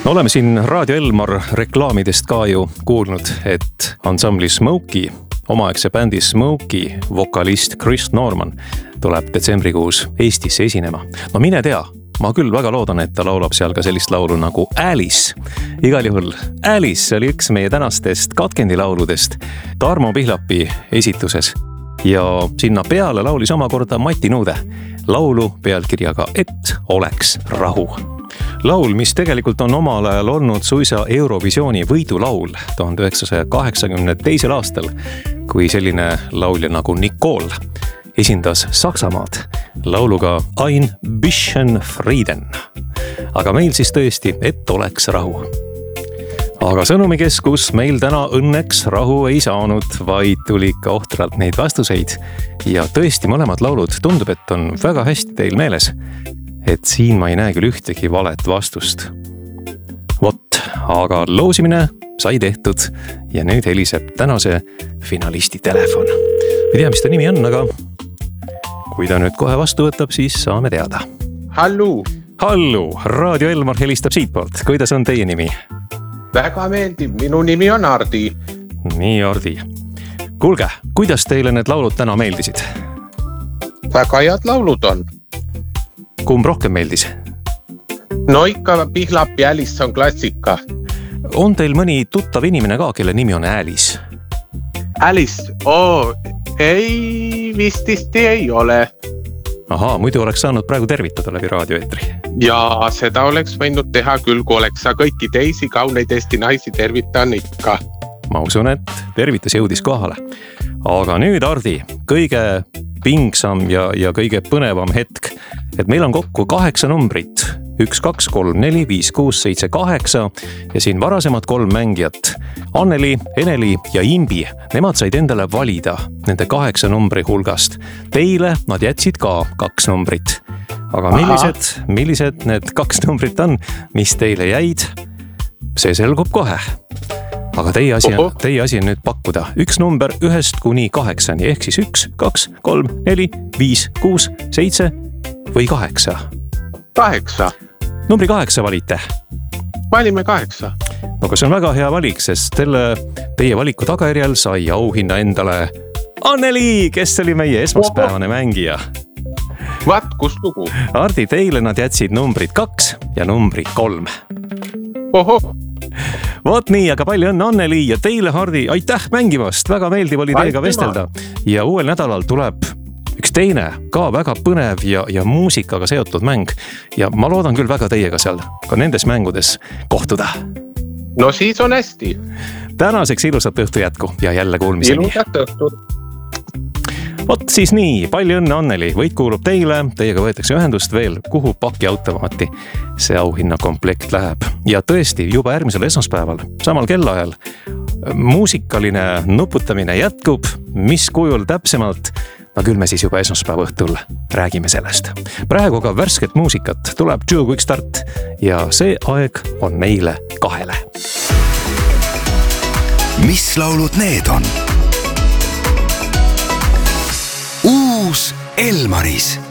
No oleme siin Raadio Elmar reklaamidest ka ju kuulnud, et ansambli Smokey, omaaegse bändi Smokey vokalist Chris Norman tuleb detsembrikuus Eestisse esinema. No mine tea, ma küll väga loodan, et ta laulab seal ka sellist laulu nagu Alice. Igal juhul Alice oli üks meie tänastest katkendilauludest Tarmo Pihlapi esituses. Ja sinna peale laulis omakorda Mati Nuude laulu pealkirjaga Et oleks rahu. Laul, mis tegelikult on omal ajal olnud suisa Eurovisiooni võidulaul 1982. aastal, kui selline laulja nagu Nicole esindas Saksamaad lauluga Ein bisschen Frieden. Aga meil siis tõesti Et oleks rahu. Aga sõnumikeskus meil täna õnneks rahu ei saanud, vaid tuli ikka ohtralt neid vastuseid. Ja tõesti mõlemad laulud tundub, et on väga hästi teil meeles. Et siin ma ei näe küll ühtegi valet vastust. Vot, aga loosimine sai tehtud ja nüüd heliseb tänase finalisti telefon. Ei tea, mis ta nimi on, aga kui ta nüüd kohe vastu võtab, siis saame teada. Hallu! Hallu! Raadio Elmar helistab siitpoolt. Kuidas on teie nimi? Väga meeldib, minu nimi on Ardi. Nii, Ardi. Kuulge, kuidas teile need laulud täna meeldisid? Väga head laulud on. Kumb rohkem meeldis? No ikka Pihlap ja Alice on klassika. On teil mõni tuttav inimene ka, kelle nimi on Alice? Alice? Ei, vististi ei ole. Ahaa, muidu oleks saanud praegu tervitada läbi raadioeetri. Ja seda oleks võinud teha küll, kui oleks sa kõiki teisi kauneid Eesti naisi tervitan ikka. Ma usun, et tervitus jõudis kohale. Aga nüüd, Ardi, kõige pingsam ja kõige põnevam hetk, et meil on kokku 8 numbrit. 1, 2, 3, 4, 5, 6, 7, 8 ja siin varasemad 3 mängijat. Anneli, Eneli ja Imbi, nemad said endale valida nende 8 numbri hulgast. Teile nad jätsid ka 2 numbrit. Aga millised need 2 numbrit on, mis teile jäid? See selgub kohe. Aga teie asi on nüüd pakkuda 1 number 1 kuni 8, ehk siis 1, 2, 3, 4, 5, 6, 7 või 8. 8. Numbri 8 valite. Valime 8. No kas on väga hea valik, sest teie valiku tagajärjel sai auhinna endale Anneli, kes oli meie esmaspäevane mängija. Vaat, kus lugu? Ardi, teile nad jätsid numbrid 2 ja numbrid 3. Oho! Vot nii, aga palju õnne Anneli ja teile, Hardi, aitäh mängimast, väga meeldiv oli teiega vestelda. Ja uuel nädalal tuleb üks teine, ka väga põnev ja muusikaga seotud mäng. Ja ma loodan küll väga teiega seal ka nendes mängudes kohtuda. No siis on hästi. Tänaseks ilusat õhtu jätku ja jälle kuulmiseni. Ilusat õhtut. Vot siis nii, palju õnne Anneli, võit kuulub teile, teiega võetakse ühendust veel, kuhu pakiautomaati see auhinna komplekt läheb. Ja tõesti, juba järgmisel esmaspäeval, samal kellaajal, muusikaline nuputamine jätkub, mis kujul täpsemalt, no küll me siis juba esmaspäeva õhtul räägime sellest. Praegu ka värsket muusikat tuleb Joe Quick Start ja see aeg on meile 2. Mis laulud need on? Uus Elmaris.